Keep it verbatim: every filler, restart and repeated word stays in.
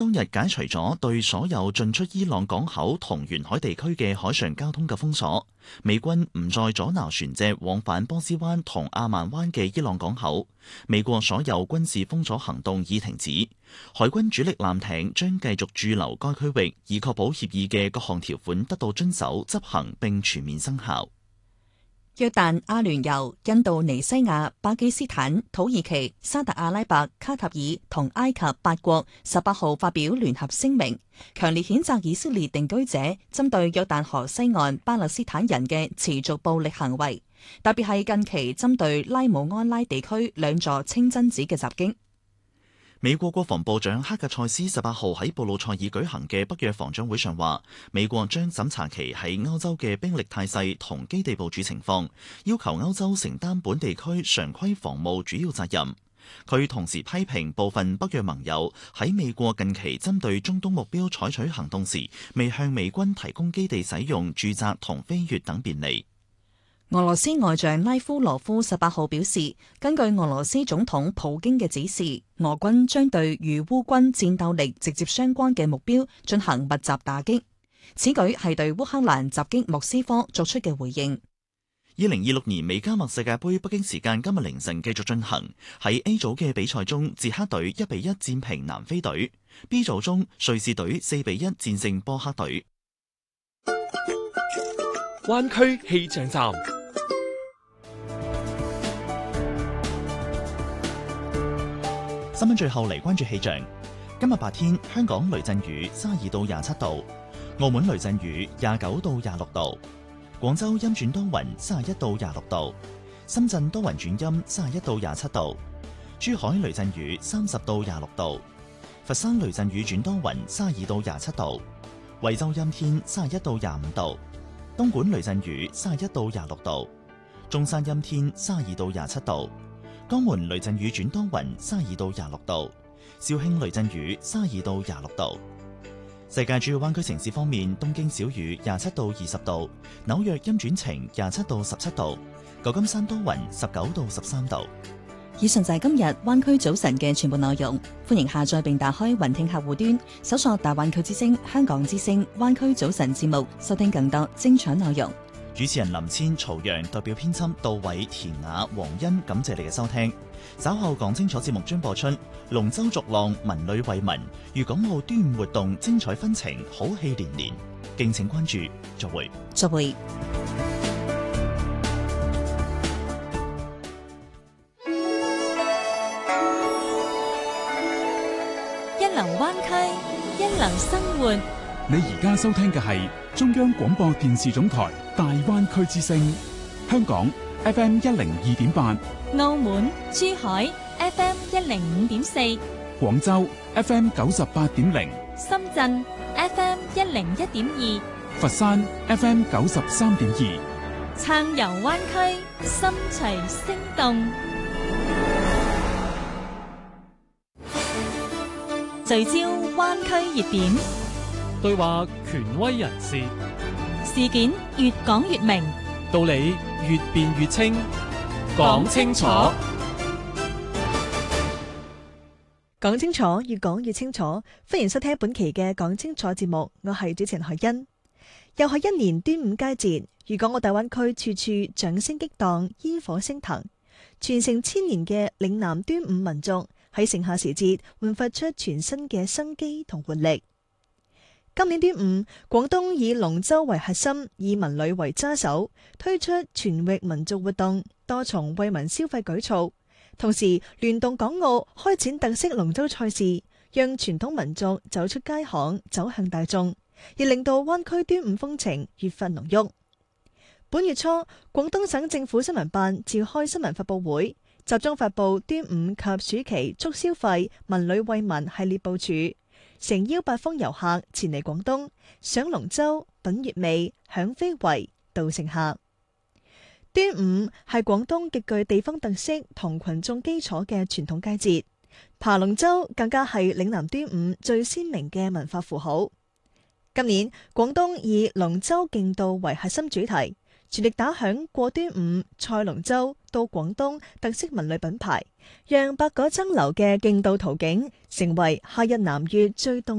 當日解除咗對所有進出伊朗港口同沿海地區嘅海上交通嘅封鎖，美軍唔再阻撓船隻往返波斯灣同阿曼灣嘅伊朗港口。美國所有軍事封鎖行動已停止，海軍主力艦艇將繼續駐留該區域，以確保協議嘅各項條款得到遵守、執行並全面生效。 約旦、阿聯酋、印度尼西亞、巴基斯坦、土耳其、沙特阿拉伯、卡塔爾同埃及八國十八號發表聯合聲明，強烈譴責以色列定居者針對約旦河西岸巴勒斯坦人嘅持續暴力行為，特別係近期針對拉姆安拉地區兩座清真寺嘅襲擊。 美國國防部長克格塞斯十八號喺布魯塞爾舉行嘅北約防長會上話，美國將審查其喺歐洲嘅兵力態勢同基地部署情況，要求歐洲承擔本地區常規防務主要責任。佢同時批評部分北約盟友喺美國近期針對中東目標採取行動時，未向美軍提供基地使用、駐紮同飛越等便利。 俄羅斯外長拉夫羅夫十八號表示，根據俄羅斯總統普京嘅指示，俄軍將對與烏軍戰鬥力直接相關嘅目標進行密集打擊。此舉係對烏克蘭襲擊莫斯科作出嘅回應。 二零二六年美加墨世界盃北京時間今日凌晨繼續進行。喺 A 組嘅比賽中，捷克隊一比一戰平南非隊。B 組中，瑞士隊四比一戰勝波克隊。 灣區氣象站。 新聞最後嚟關注氣象。今日白天，香港雷陣雨三十二到廿七度，澳門雷陣雨廿九到廿六度，廣州陰轉多雲三十一到廿六度，深圳多雲轉陰三十一到廿七度，珠海雷陣雨三十到廿六度，佛山雷陣雨轉多雲三十二到廿七度，惠州陰天三十一到廿五度，東莞雷陣雨三十一到廿六度，中山陰天三十二到廿七度。江門雷陣雨轉多雲，三十二到廿六度；肇慶雷陣雨，三十二到廿六度。世界主要灣區城市方面，東京小雨，廿七到二十度；紐約陰轉晴，廿七到十七度；舊金山多雲，十九到十三度。 以上就係今日灣區早晨嘅全部內容。歡迎下載並打開雲聽客戶端，搜索大灣區之聲、香港之聲、灣區早晨節目，收聽更多精彩內容。 主持人林千、曹陽代表編輯杜偉、田雅、黃欣，感謝你嘅收聽。稍後講清楚節目將播出龍舟逐浪、文旅惠民、粵港澳端午活動精彩紛呈，好戲連連，敬請關注。再會。 再會。 一流灣區，一流生活。 你而家收聽嘅係中央廣播電視總台大灣區之聲，香港 F M 一零二點八， 澳門、珠海 F M 一零五點四， 廣州 F M 九十八點零， 深圳 F M 一零一點二， 佛山 F M 九十三點二， 撐遊灣區，心隨聲動，聚焦灣區熱點。 對話權威人士， 事件越講越明， 道理越辯越清，講清楚， 講清楚，越講越清楚。歡迎收聽本期嘅講清楚節目，我係主持人海欣。又係一年端午佳節，粵港澳大灣區處處掌聲激盪，煙火升騰，傳承千年嘅嶺南端午民俗喺盛夏時節煥發出全新嘅生機同活力。今年端午，廣東以龍舟為核心，以文旅為揸手，推出全域民族活動，多重惠民消費舉措，同時聯動港澳開展特色龍舟賽事，讓傳統民族走出街巷，走向大眾，亦令到灣區端午風情越發濃郁。本月初，廣東省政府新聞辦召開新聞發佈會，集中發佈端午及暑期促消費、文旅惠民系列部署。誠邀八方遊客前嚟廣東賞龍舟、品月味、享非遺、度盛夏。端午係廣東極具地方特色同群眾基礎嘅傳統佳節，爬龍舟更加係嶺南端午最鮮明嘅文化符號。今年廣東以龍舟競渡為核心主題，全力打響過端午賽龍舟到廣東特色文旅品牌，讓百舸爭流嘅競渡途徑成為夏日南粵最動